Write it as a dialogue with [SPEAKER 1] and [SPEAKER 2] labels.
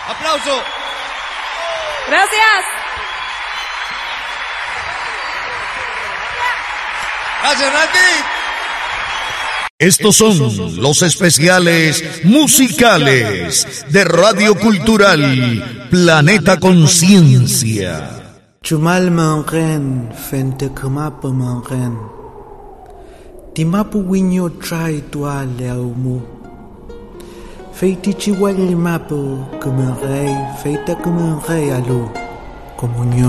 [SPEAKER 1] ¡Aplauso!
[SPEAKER 2] Gracias.
[SPEAKER 1] ¡Gracias, Nati!
[SPEAKER 3] Estos son los especiales musicales de Radio Cultural Planeta Conciencia.
[SPEAKER 4] Chumal mangen, fente kamapo mangen. Timapu winyo trai tua leaumu. Feiti chihuahua mapo, como rey, feita como rey alu, comunión.